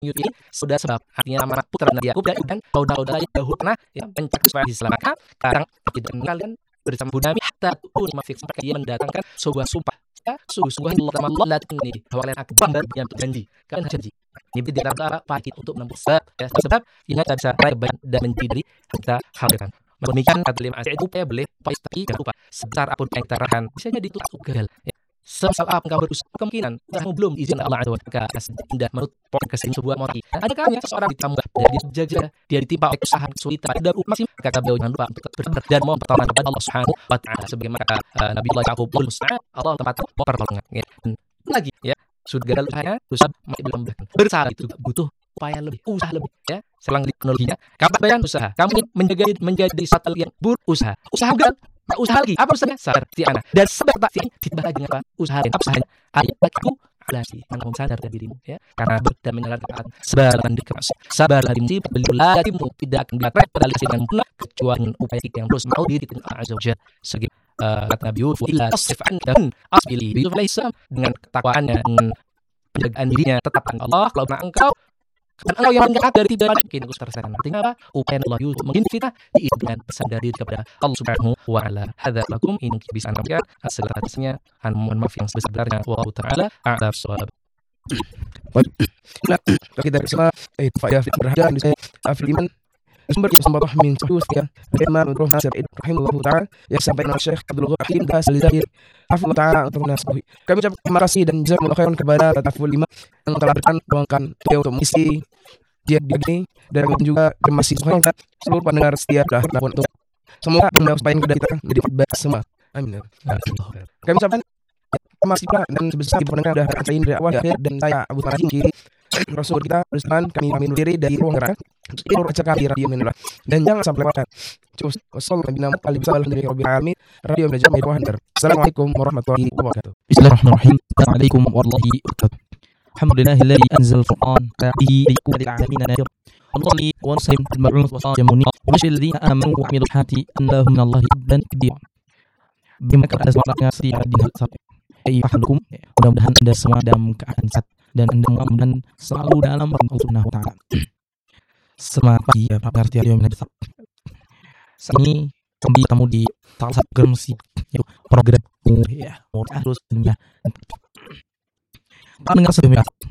Yuti sudah sebab artinya nama putra Nabi Yakub dan saudara-saudara yang dahulu pernah mencari supaya diselamatkan. Sekarang tidak kalian bersama Nabi hatta mafik sampai dia mendatangkan sebuah sumpah. Ya, sungguh-sungguh Allah ini bahwa kalian akan yang janji. Kalian janji. Ini tidak ada apa untuk menempuh sebab ini kita bisa baik dan menjadi kita hadirkan. Demikian kata lima itu upaya boleh pasti jangan lupa sebesar apapun yang kita rasakan bisa jadi itu gagal. Sebesar apa engkau berusaha kemungkinan kamu belum izin Allah Azza wa Jalla tidak menurut poin kesini sebuah mati. Ada kalanya seseorang ditambah dia ditimpa oleh usaha kesulitan dan masih kata beliau jangan lupa untuk berdoa dan mohon pertolongan kepada Allah Subhanahu wa Ta'ala sebagaimana Nabi Allah Yaqub Allah tempat pertolongan. Lagi ya sudah gagal usahanya masih belum bersalah itu butuh upaya lebih, usaha lebih ya. Selang teknologinya, kamu bayar usaha, kamu menjadi satu yang berusaha. Usaha gagal, usaha lagi. Apa usahanya? Seperti anak. Dan sebentar ditambah lagi apa? Usaha apa usahanya? Ayat aku adalah sih, kamu sadar dari dirimu ya. Karena dan menjalankan taat, sabarlah di keras, sabarlah di musibah, belilah dirimu tidak akan dapat berhasil dengan mudah kecuali dengan upaya yang terus mau diri dengan Allah Azza wa Jalla. Segi kata Nabi Yusuf, illa tasrifan dan asbili Yusuf alaihissalam dengan ketakwaannya, dengan penjagaan dirinya tetapkan Allah kalau engkau dan engkau yang mengalah dari tidak mungkin aku terserahkan. Artinya apa? Upaya Allah itu mungkin kita diizinkan bersandar diri kepada Allah Subhanahu wa Ta'ala. Hadza lakum in bisa anda segala atasnya. Mohon maaf yang sebesar-besarnya. Wallahu ta'ala a'lam bissawab. Nah, kita bersama faedah berharga di Afliman sumber kesempatan min sahusnya Imam Ibnu Nasir rahimahullahu taala yang sampaikan oleh Syekh Abdul Ghani Hasil Zahir hafizallahu taala untuk nasbuhi. Kami ucapkan terima kasih dan jazakumullahu khairan kepada Tataful 5 yang telah berluangkan beliau untuk mengisi dia ini dan juga terima kasih kepada seluruh pendengar setia dah untuk semoga pendengar supaya kita menjadi baik semua. Amin. Kami ucapkan terima kasih dan sebesar pendengar dah rasain dari awal akhir dan saya Abu Farajin kiri Rasul kita bersama kami undur diri dari ruang gerak untuk acara di Radio Menula dan jangan sampai lewatkan. Assalamualaikum warahmatullahi wabarakatuh. Bismillahirrahmanirrahim. Assalamualaikum warahmatullahi wabarakatuh. Alhamdulillahilladzi anzala al-Qur'an ala abdihi liyakuna lil 'alamin nadhira. Alladhi wa sallim al-mab'uth wa sajamuni wa bashir alladhina amanu wa 'amilul salihati annahum minallahi ibdan kabir. Bima kata suaranya setiap dengan sampai ayyahukum. Mudah-mudahan Anda semua dalam keadaan sehat dan Anda mudah-mudahan selalu dalam rahmat Allah Subhanahu wa Ta'ala. Selamat pagi ya Pak Karti Radio Menadi. Saat ini kami bertemu di salah satu program program ya terus dunia. Pak dengar sebelumnya